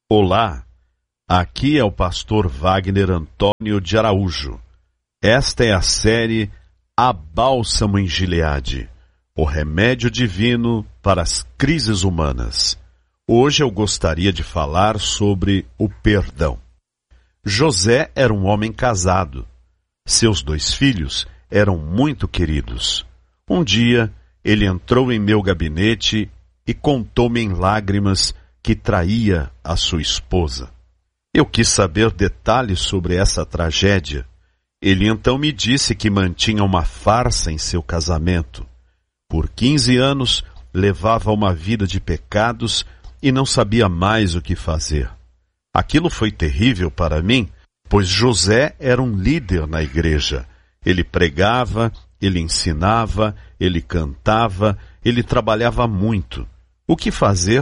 Olá, aqui é o pastor Wagner Antônio de Araújo. Esta é a série A Bálsamo em Gileade, o remédio divino para as crises humanas. Hoje eu gostaria de falar sobre o perdão. José era um homem casado. Seus 2 filhos eram muito queridos. Um dia, ele entrou em meu gabinete e contou-me em lágrimas que traía a sua esposa. Eu quis saber detalhes sobre essa tragédia. Ele então me disse que mantinha uma farsa em seu casamento. Por 15 anos, levava uma vida de pecados e não sabia mais o que fazer. Aquilo foi terrível para mim, pois José era um líder na igreja. Ele pregava, ele ensinava, ele cantava, ele trabalhava muito. O que fazer?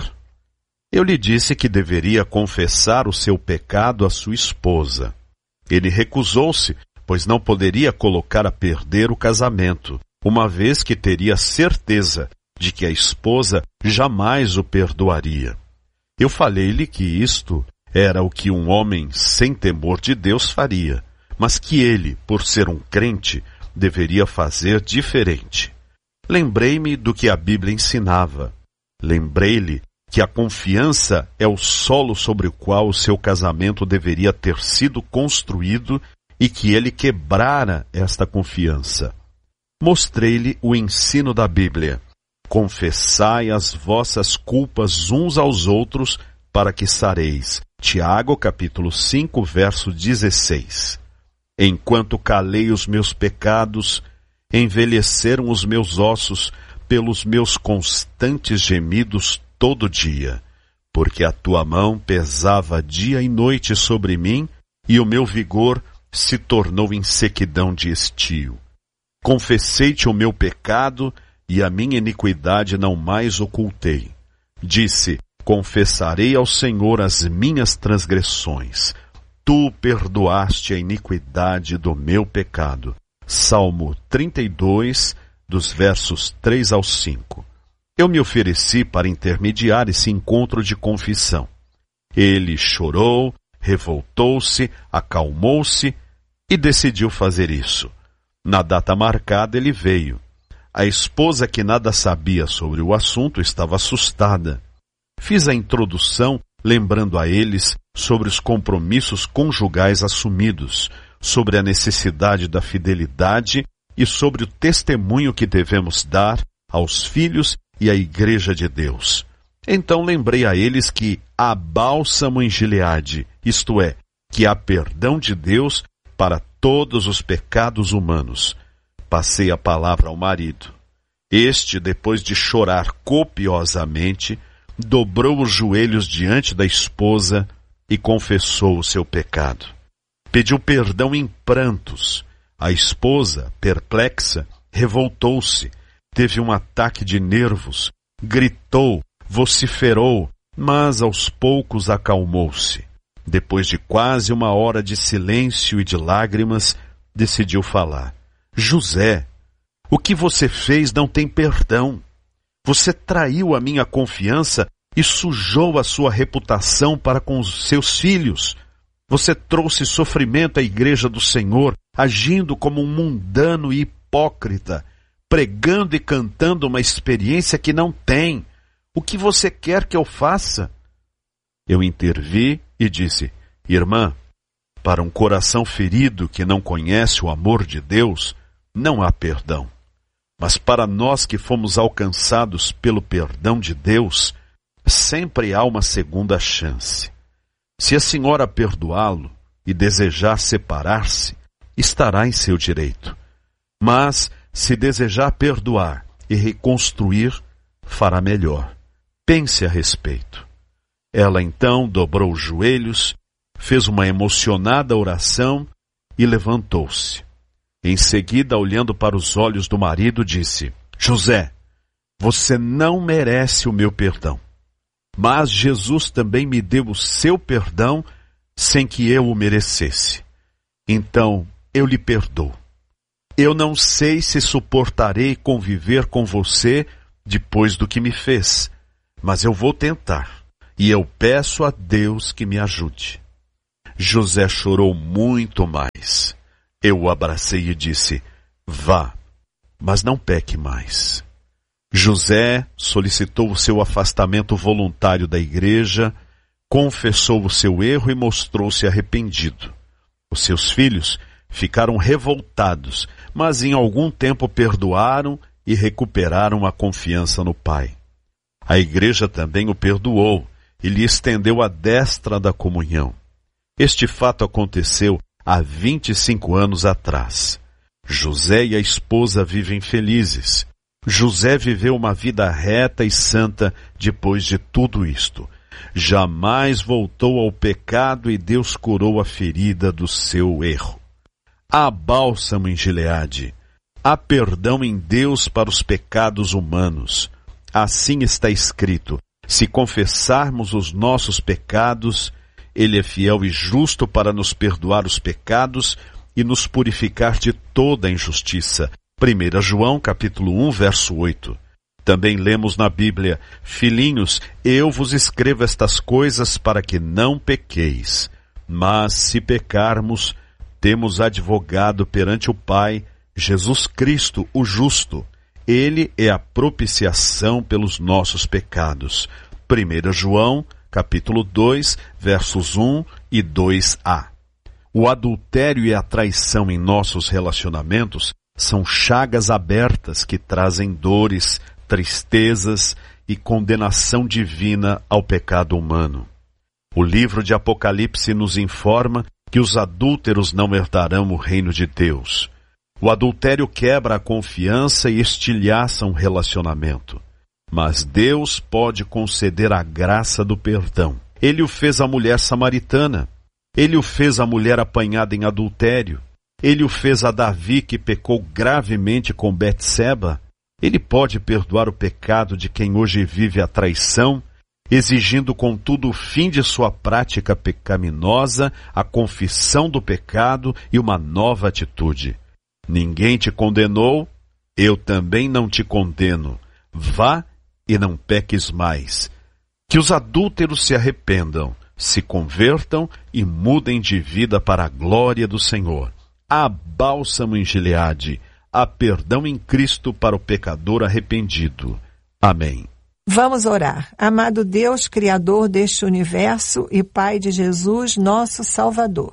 Eu lhe disse que deveria confessar o seu pecado à sua esposa. Ele recusou-se, pois não poderia colocar a perder o casamento, uma vez que teria certeza de que a esposa jamais o perdoaria. Eu falei-lhe que isto era o que um homem sem temor de Deus faria, mas que ele, por ser um crente, deveria fazer diferente. Lembrei-me do que a Bíblia ensinava. Lembrei-lhe que a confiança é o solo sobre o qual o seu casamento deveria ter sido construído e que ele quebrara esta confiança. Mostrei-lhe o ensino da Bíblia. Confessai as vossas culpas uns aos outros para que sareis. Tiago, capítulo 5, verso 16. Enquanto calei os meus pecados, envelheceram os meus ossos pelos meus constantes gemidos todo dia, porque a tua mão pesava dia e noite sobre mim, e o meu vigor se tornou em sequidão de estio. Confessei-te o meu pecado, e a minha iniquidade não mais ocultei. Disse, confessarei ao Senhor as minhas transgressões. Tu perdoaste a iniquidade do meu pecado. Salmo 32, dos versos 3 ao 5. Eu me ofereci para intermediar esse encontro de confissão. Ele chorou, revoltou-se, acalmou-se e decidiu fazer isso. Na data marcada ele veio. A esposa, que nada sabia sobre o assunto, estava assustada. Fiz a introdução lembrando a eles sobre os compromissos conjugais assumidos, sobre a necessidade da fidelidade e sobre o testemunho que devemos dar aos filhos e à Igreja de Deus. Então lembrei a eles que há bálsamo em Gileade, isto é, que há perdão de Deus para todos os pecados humanos. Passei a palavra ao marido. Este, depois de chorar copiosamente, dobrou os joelhos diante da esposa e confessou o seu pecado. Pediu perdão em prantos. A esposa, perplexa, revoltou-se. Teve um ataque de nervos, gritou, vociferou, mas aos poucos acalmou-se. Depois de quase 1 hora de silêncio e de lágrimas, decidiu falar. José, o que você fez não tem perdão. Você traiu a minha confiança e sujou a sua reputação para com os seus filhos. Você trouxe sofrimento à igreja do Senhor, agindo como um mundano e hipócrita, pregando e cantando uma experiência que não tem. O que você quer que eu faça? Eu intervi e disse, irmã, para um coração ferido que não conhece o amor de Deus, não há perdão. Mas para nós que fomos alcançados pelo perdão de Deus, sempre há uma segunda chance. Se a senhora perdoá-lo e desejar separar-se, estará em seu direito. Mas, se desejar perdoar e reconstruir, fará melhor. Pense a respeito. Ela então dobrou os joelhos, fez uma emocionada oração e levantou-se. Em seguida, olhando para os olhos do marido, disse, José, você não merece o meu perdão. Mas Jesus também me deu o seu perdão sem que eu o merecesse. Então, eu lhe perdoo. Eu não sei se suportarei conviver com você depois do que me fez, mas eu vou tentar. e eu peço a Deus que me ajude. José chorou muito mais. Eu o abracei e disse: vá, mas não peque mais. José solicitou o seu afastamento voluntário da igreja, confessou o seu erro e mostrou-se arrependido. Os seus filhos ficaram revoltados, mas em algum tempo perdoaram e recuperaram a confiança no pai. A igreja também o perdoou e lhe estendeu a destra da comunhão. Este fato aconteceu há 25 anos atrás. José e a esposa vivem felizes. José viveu uma vida reta e santa depois de tudo isto. Jamais voltou ao pecado e Deus curou a ferida do seu erro. Há bálsamo em Gileade. Há perdão em Deus para os pecados humanos. Assim está escrito: se confessarmos os nossos pecados, Ele é fiel e justo para nos perdoar os pecados e nos purificar de toda a injustiça. 1 João, capítulo 1, verso 8. Também lemos na Bíblia: filhinhos, eu vos escrevo estas coisas para que não pequeis. Mas se pecarmos, temos advogado perante o Pai, Jesus Cristo, o justo. Ele é a propiciação pelos nossos pecados. 1 João, capítulo 2, versos 1 e 2a. O adultério e a traição em nossos relacionamentos são chagas abertas que trazem dores, tristezas e condenação divina ao pecado humano. O livro de Apocalipse nos informa que os adúlteros não herdarão o reino de Deus. O adultério quebra a confiança e estilhaça um relacionamento. Mas Deus pode conceder a graça do perdão. Ele o fez à mulher samaritana. Ele o fez à mulher apanhada em adultério. Ele o fez a Davi, que pecou gravemente com Betseba. Ele pode perdoar o pecado de quem hoje vive a traição, exigindo contudo o fim de sua prática pecaminosa, a confissão do pecado e uma nova atitude. Ninguém te condenou, eu também não te condeno. Vá e não peques mais. Que os adúlteros se arrependam, se convertam e mudem de vida para a glória do Senhor. Há bálsamo em Gileade, há perdão em Cristo para o pecador arrependido. Amém. Vamos orar. Amado Deus, Criador deste universo e Pai de Jesus, nosso Salvador.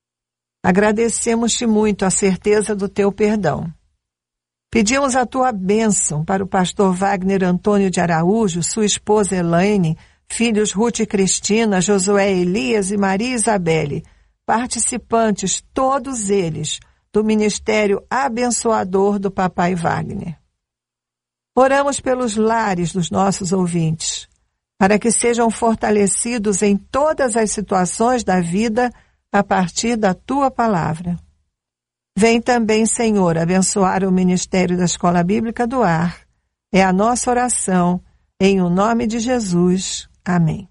Agradecemos-te muito a certeza do teu perdão. Pedimos a tua bênção para o pastor Wagner Antônio de Araújo, sua esposa Elaine, filhos Ruth e Cristina, Josué Elias e Maria Isabelle, participantes, todos eles, do ministério abençoador do Papai Wagner. Oramos pelos lares dos nossos ouvintes, para que sejam fortalecidos em todas as situações da vida a partir da tua palavra. Vem também, Senhor, abençoar o ministério da Escola Bíblica do Ar. É a nossa oração, em o nome de Jesus. Amém.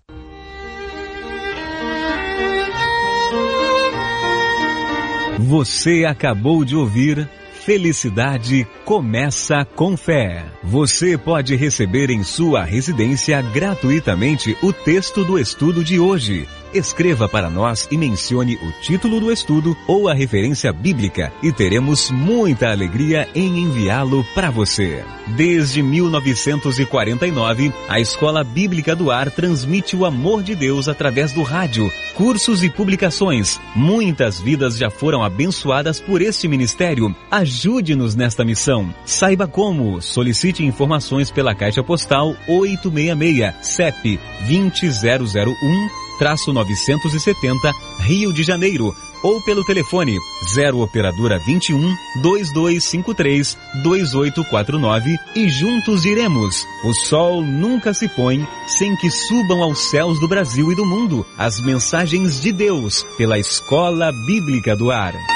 Você acabou de ouvir Felicidade Começa com Fé. Você pode receber em sua residência gratuitamente o texto do estudo de hoje. Escreva para nós e mencione o título do estudo ou a referência bíblica e teremos muita alegria em enviá-lo para você. Desde 1949, a Escola Bíblica do Ar transmite o amor de Deus através do rádio, cursos e publicações. Muitas vidas já foram abençoadas por este ministério. Ajude-nos nesta missão. Saiba como. Solicite informações pela Caixa Postal 866, CEP 20001-970, Rio de Janeiro, ou pelo telefone 0 operadora 21 2253 2849 e juntos iremos. O sol nunca se põe sem que subam aos céus do Brasil e do mundo as mensagens de Deus pela Escola Bíblica do Ar.